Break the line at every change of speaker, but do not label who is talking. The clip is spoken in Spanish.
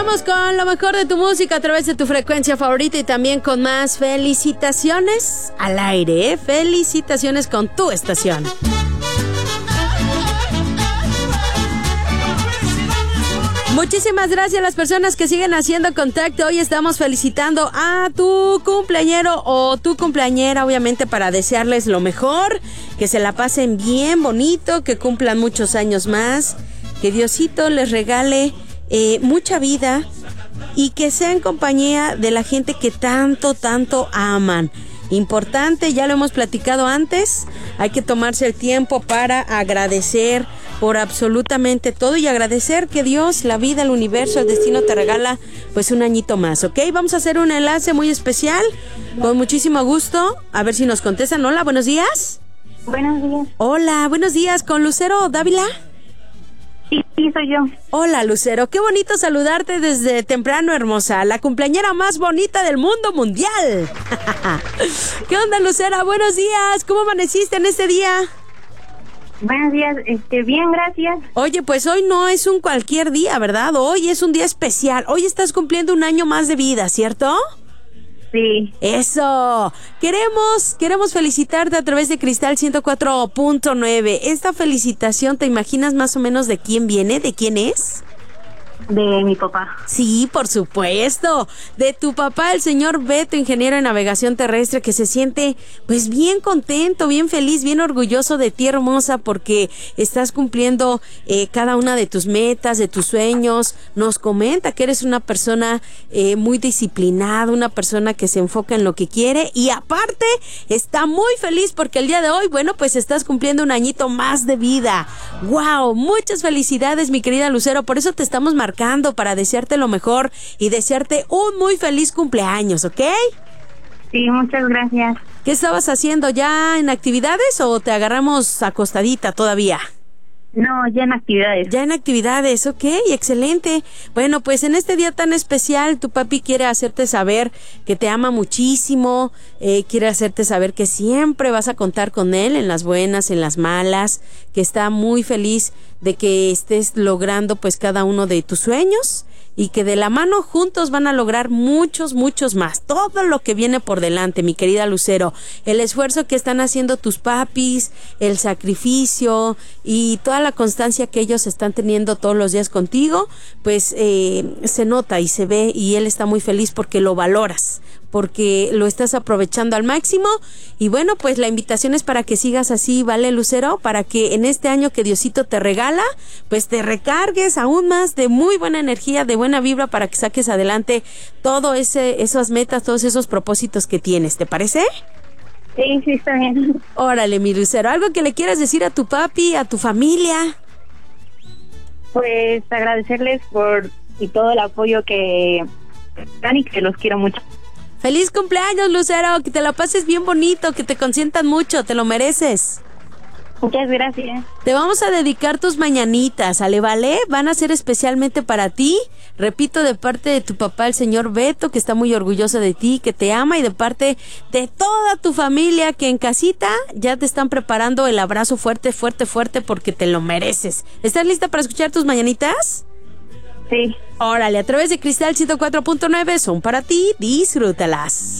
Continuamos con lo mejor de tu música a través de tu frecuencia favorita y también con más felicitaciones al aire, ¿eh? Felicitaciones con tu estación. Muchísimas gracias a las personas que siguen haciendo contacto. Hoy estamos felicitando a tu cumpleañero o tu cumpleañera, obviamente para desearles lo mejor, que se la pasen bien bonito, que cumplan muchos años más, que Diosito les regale mucha vida y que sea en compañía de la gente que tanto aman. Importante, ya lo hemos platicado antes, hay que tomarse el tiempo para agradecer por absolutamente todo y agradecer que Dios, la vida, el universo, el destino te regala pues un añito más, ¿ok? Vamos a hacer un enlace muy especial, con muchísimo gusto, a ver si nos contestan. Hola, buenos días.
Buenos días.
Hola, buenos días, ¿con Lucero Dávila?
Sí, soy yo.
Hola, Lucero, qué bonito saludarte desde temprano, hermosa, la cumpleañera más bonita del mundo mundial. ¿Qué onda, Lucero? Buenos días, ¿cómo amaneciste en este día?
Buenos días, bien, gracias.
Oye, pues hoy no es un cualquier día, ¿verdad? Hoy es un día especial, hoy estás cumpliendo un año más de vida, ¿cierto?
Sí.
Eso, queremos felicitarte a través de Cristal 104.9. Esta felicitación, ¿te imaginas más o menos de quién viene? ¿De quién es?
De mi papá.
Sí, por supuesto, de tu papá, el señor Beto, ingeniero en navegación terrestre, que se siente pues bien contento, bien feliz, bien orgulloso de ti, hermosa, porque estás cumpliendo cada una de tus metas, de tus sueños. Nos comenta que eres una persona muy disciplinada, una persona que se enfoca en lo que quiere y aparte está muy feliz porque el día de hoy, bueno, pues estás cumpliendo un añito más de vida. ¡Wow! Muchas felicidades, mi querida Lucero, por eso te estamos marcando para desearte lo mejor y desearte un muy feliz cumpleaños, ¿ok?
Sí, muchas gracias.
¿Qué estabas haciendo? ¿Ya en actividades o te agarramos acostadita todavía?
No, ya en actividades.
Ya en actividades, ok, excelente. Bueno, pues en este día tan especial, tu papi quiere hacerte saber que te ama muchísimo, quiere hacerte saber que siempre vas a contar con él en las buenas, en las malas, que está muy feliz de que estés logrando pues cada uno de tus sueños y que de la mano juntos van a lograr muchos más, todo lo que viene por delante, mi querida Lucero, el esfuerzo que están haciendo tus papis, el sacrificio y toda la constancia que ellos están teniendo todos los días contigo, pues se nota y se ve y él está muy feliz porque lo valoras, porque lo estás aprovechando al máximo y bueno, pues la invitación es para que sigas así, ¿vale, Lucero? Para que en este año que Diosito te regala, pues te recargues aún más de muy buena energía, de buena vibra para que saques adelante todo esas metas, todos esos propósitos que tienes, ¿te parece?
Sí, está bien.
Órale, mi Lucero, ¿algo que le quieras decir a tu papi, a tu familia?
Pues agradecerles por y todo el apoyo que dan y que los quiero mucho.
¡Feliz cumpleaños, Lucero! Que te la pases bien bonito, que te consientan mucho, te lo mereces.
Muchas gracias.
Te vamos a dedicar tus mañanitas, ¿sale, vale? Van a ser especialmente para ti. Repito, de parte de tu papá, el señor Beto, que está muy orgulloso de ti, que te ama, y de parte de toda tu familia que en casita ya te están preparando el abrazo fuerte, porque te lo mereces. ¿Estás lista para escuchar tus mañanitas?
Sí.
Órale, a través de Cristal 104.9 son para ti, disfrútalas.